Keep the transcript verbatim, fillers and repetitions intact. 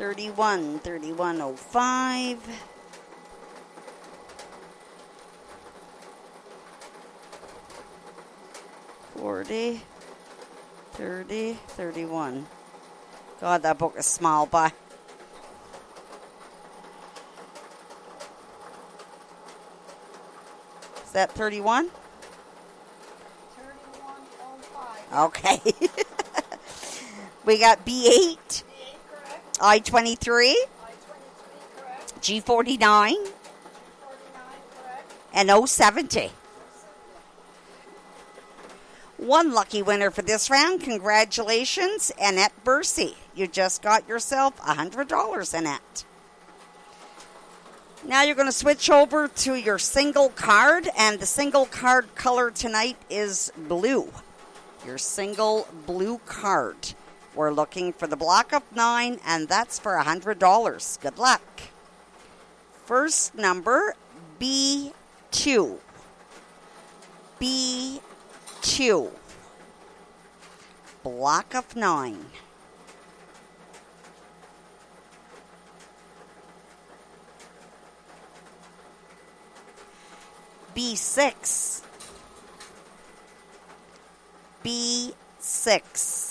thirty-one, thirty-one oh five. forty, thirty, thirty-one. God, that book is small, but is that thirty-one? thirty-one oh five. Okay. We got B eight, B eight, correct. I twenty-three, I twenty-three, correct. G forty-nine, G forty-nine, correct. and O seventy. One lucky winner for this round. Congratulations, Annette Bursey. You just got yourself one hundred dollars, Annette. Now you're going to switch over to your single card, and the single card color tonight is blue. Your single blue card. We're looking for the block of nine, and that's for one hundred dollars. Good luck. First number, B two. B two. Block of nine. B six. B six.